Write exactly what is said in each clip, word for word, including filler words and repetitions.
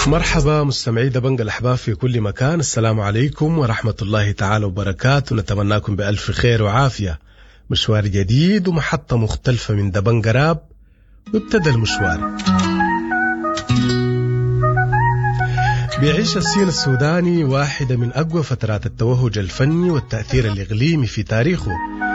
مرحبا مستمعي دبنج الأحباب في كل مكان، السلام عليكم ورحمة الله تعالى وبركاته. نتمناكم بألف خير وعافية. مشوار جديد ومحطة مختلفة من دبنج راب، وابتدى المشوار. بيعيش الصين السوداني واحدة من أقوى فترات التوهج الفني والتأثير الإقليمي في تاريخه،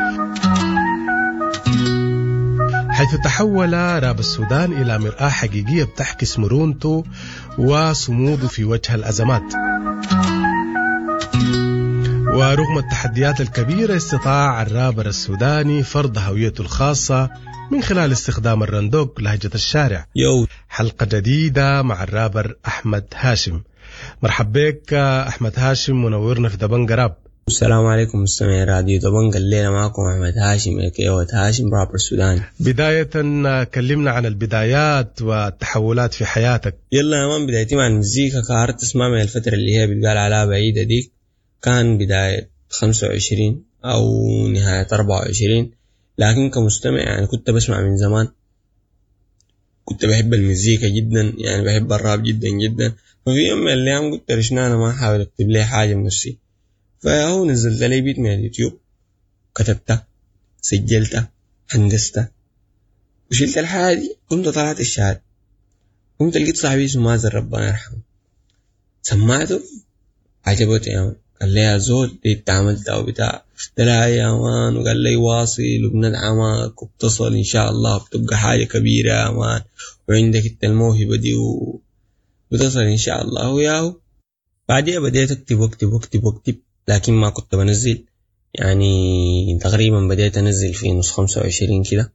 حيث تحول راب السودان إلى مرآة حقيقية بتعكس مرونته وصموده في وجه الأزمات. ورغم التحديات الكبيرة استطاع الرابر السوداني فرض هويته الخاصة من خلال استخدام الرندوق لهجة الشارع. يو. حلقة جديدة مع الرابر أحمد هاشم. مرحب بك أحمد هاشم، منورنا في دبنج راب. السلام عليكم مستمعي راديو دبنج، الليلة معكم أحمد هاشم اكيوة هاشم رابر سوداني. بداية كلمنا عن البدايات والتحولات في حياتك. يلا يا مان، بدايتي مع المزيكا كهرت اسمع من الفترة اللي هي بتقال عليها بعيدة ديك، كان بداية خمسة وعشرين أو نهاية أربعة وعشرين، لكن كمستمع يعني كنت بسمع من زمان، كنت بحب المزيكا جدا، يعني بحب الراب جدا جدا. ففي يوم من الأيام قلت رشنا أنا ما أحاول أكتب لي حاجة من نفسي، فهو نزلت لي بيت من اليوتيوب، كتبتها سجلتها هندستها وشلت الحاجة دي. قمت طلعت الشارع، قمت لقيت صاحبي اسمه مازن ربنا يرحمه، سمعته عجبته يا مان، قال لي يا زول دي اتعملتها وبتاع، قلت له يا مان، وقال لي واصل وبندعمك وبتصل إن شاء الله بتبقى حاجة كبيرة يا مان، وعندك انت الموهبة دي وبتصل إن شاء الله. وياهو بعدها بديت أكتب واكتب واكتب واكتب، لكن ما كنت بنزل، يعني تقريبا بديت أنزل في نص خمسة وعشرين كده،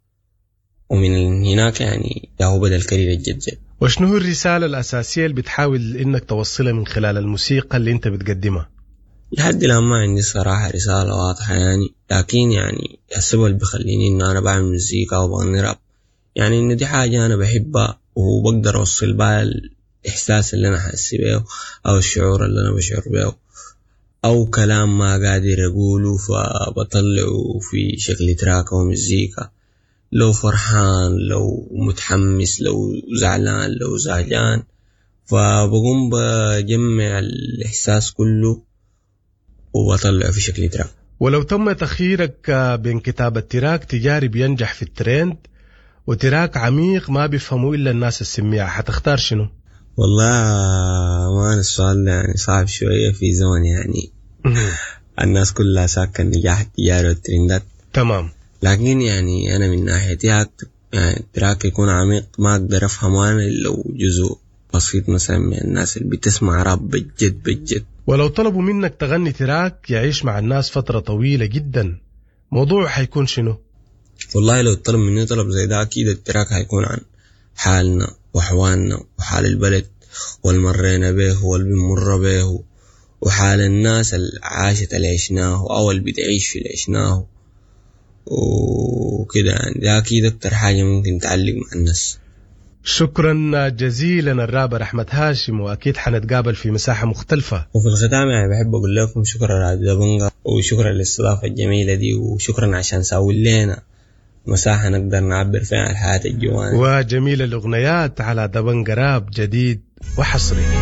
ومن هناك يعني ياهو بدأ الكارير الجد. وشنو الرسالة الأساسية اللي بتحاول إنك توصلها من خلال الموسيقى اللي أنت بتقدمها؟ لحد الآن ما عندي صراحة رسالة واضحة يعني، لكن يعني السبب اللي بيخليني إنه أنا بعمل موسيقى وبغني راب يعني إنه دي حاجة أنا بحبها، وبقدر أوصل بها الإحساس اللي أنا حاسس بيه أو الشعور اللي أنا بشعر بيه، أو كلام ما قادر أقوله فبطلعه في شكل تراك أو مزيكا، لو فرحان لو متحمس لو زعلان لو زعجان، فبقوم بجمع الإحساس كله وبطلعه في شكل تراك. ولو تم تخييرك بين كتابة تراك تجاري بينجح في الترند وتراك عميق ما بيفهموا إلا الناس السميعة، حتختار شنو؟ والله ما السؤال يعني صعب شوية في زمن يعني الناس كلها ساكة النجاح التجاري والترندات. تمام. لكن يعني أنا من ناحيتي أكتب يعني التراك يكون عميق ما أقدر أفهمه أنا لو جزء بسيط مثلا من الناس اللي بتسمع راب بجد بجد. ولو طلبوا منك تغني تراك يعيش مع الناس فترة طويلة جدا، موضوع حيكون شنو؟ والله لو طلب مني طلب زي ده أكيد التراك هيكون عن حالنا وحوالنا وحال البلد والمرينا به والبمر به وحال الناس اللي عاشت اللي عشناه أو اللي بتعيش في اللي عشناه وكده، يعني ده أكيد أكتر حاجة ممكن تعلق مع الناس. شكرا جزيلا الرابر أحمد هاشم، وأكيد حنتقابل في مساحة مختلفة. وفي الختام يعني بحب أقول لكم شكرا على دبنجة، وشكرا للاستضافة الجميلة دي، وشكرا عشان ساوي لنا مساحة نقدر نعبر فيها عن الحياة الجوانية وجميل الأغنيات على دبنج راب جديد وحصري.